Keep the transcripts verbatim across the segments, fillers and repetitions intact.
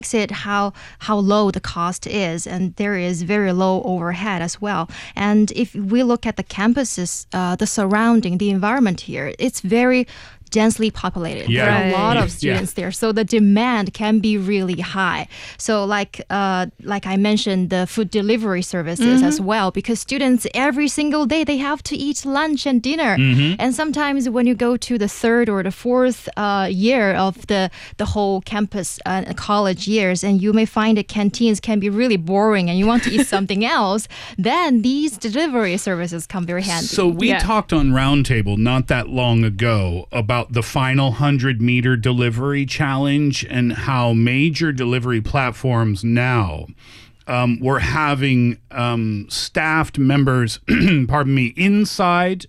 it how how low the cost is, and there is very low overhead as well. And if we look at the campuses, uh, the surrounding, the environment here, it's very densely populated. Yeah. There are a lot Right. of students yeah. there, so the demand can be really high. So like uh, like I mentioned, the food delivery services mm-hmm. as well, because students every single day they have to eat lunch and dinner. Mm-hmm. And sometimes when you go to the third or the fourth uh, year of the the whole campus uh, college years, and you may find that canteens can be really boring and you want to eat something else, then these delivery services come very handy. So we yeah. talked on Roundtable not that long ago about the final hundred meter delivery challenge and how major delivery platforms now um, were having um, staffed members, pardon me, inside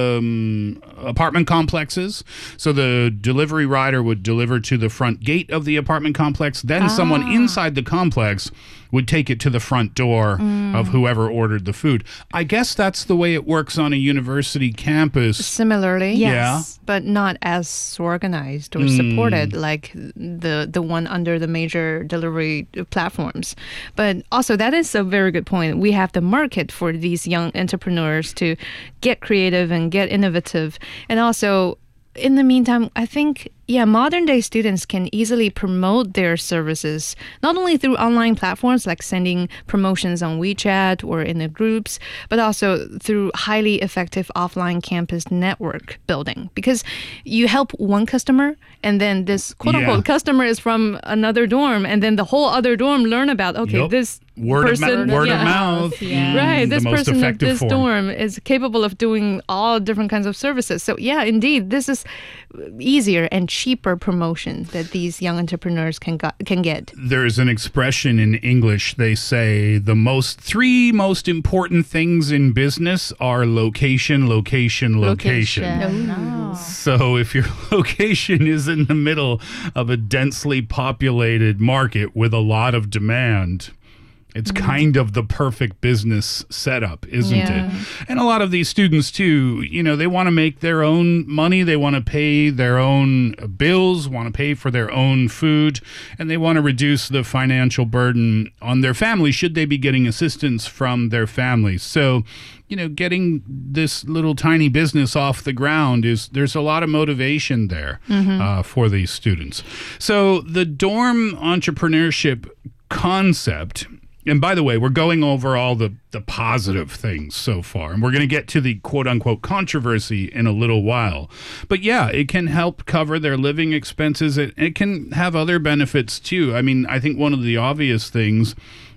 um, apartment complexes. So the delivery rider would deliver to the front gate of the apartment complex. Then ah. someone inside the complex would take it to the front door mm. of whoever ordered the food. I guess that's the way it works on a university campus. Similarly, yes. Yeah. But not as organized or mm. supported like the the one under the major delivery platforms. But also, that is a very good point. We have the market for these young entrepreneurs to get creative and get innovative. And also, in the meantime, I think, yeah, modern day students can easily promote their services, not only through online platforms like sending promotions on WeChat or in the groups, but also through highly effective offline campus network building. Because you help one customer, and then this quote-unquote yeah. customer is from another dorm, and then the whole other dorm learn about, okay, yep. this word person... Of ma- word yeah. of mouth. Yeah. Right, Mm, this the most person of effective this form. dorm is capable of doing all different kinds of services. So yeah, indeed, this is easier and cheaper promotion that these young entrepreneurs can got, can get. There's an expression in English. They say the most three most important things in business are location, location, location. Location. Oh. So if your location is in the middle of a densely populated market with a lot of demand, it's mm-hmm. kind of the perfect business setup, isn't yeah. it? And a lot of these students, too, you know, they want to make their own money. They want to pay their own bills, want to pay for their own food, and they want to reduce the financial burden on their family should they be getting assistance from their families. So, you know, getting this little tiny business off the ground is, there's a lot of motivation there mm-hmm. uh, for these students. So the dorm entrepreneurship concept... And by the way, we're going over all the, the positive things so far, and we're going to get to the quote-unquote controversy in a little while. But yeah, it can help cover their living expenses. It, it can have other benefits too. I mean, I think one of the obvious things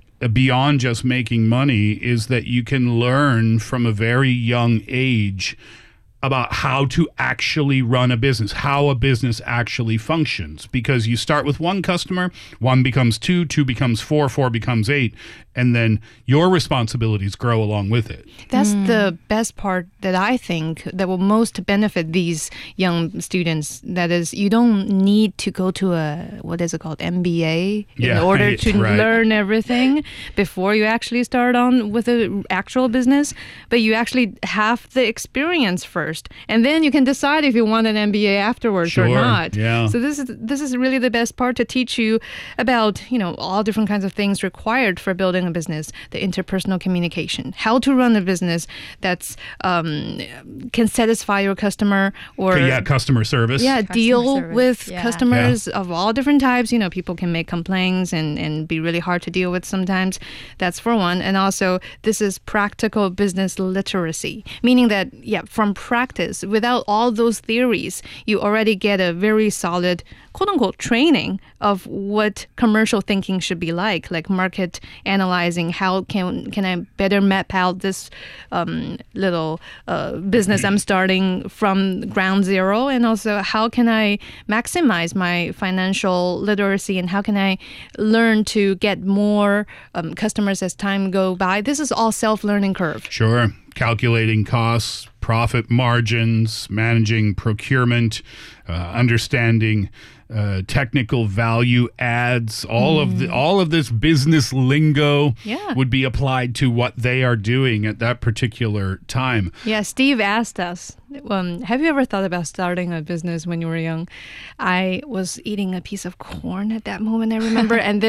beyond just making money is that you can learn from a very young age about how to actually run a business, how a business actually functions. Because you start with one customer, one becomes two, two becomes four, four becomes eight, and then your responsibilities grow along with it. That's mm. the best part that I think that will most benefit these young students. That is, you don't need to go to a, what is it called, M B A yeah, in order right, to right. learn everything before you actually start on with an actual business. But you actually have the experience first, and then you can decide if you want an M B A afterwards sure, or not. Yeah. So this is this is really the best part, to teach you about, you know, all different kinds of things required for building a business, the interpersonal communication, how to run a business that's um, can satisfy your customer, or okay, yeah, customer service. Yeah, customer deal service. with Yeah. customers yeah. of all different types. You know, people can make complaints and, and be really hard to deal with sometimes. That's for one. And also, this is practical business literacy, meaning that, yeah, from practice, without all those theories, you already get a very solid, quote-unquote, training of what commercial thinking should be like, like market analyzing. How can can I better map out this um, little uh, business I'm starting from ground zero, and also how can I maximize my financial literacy, and how can I learn to get more um, customers as time go by. This is all self-learning curve. Sure. Calculating costs, profit margins, managing procurement, uh, understanding uh, technical value adds, all mm. of the all of this business lingo yeah. would be applied to what they are doing at that particular time. Yeah, Steve asked us, um, have you ever thought about starting a business when you were young? I was eating a piece of corn at that moment, I remember, and then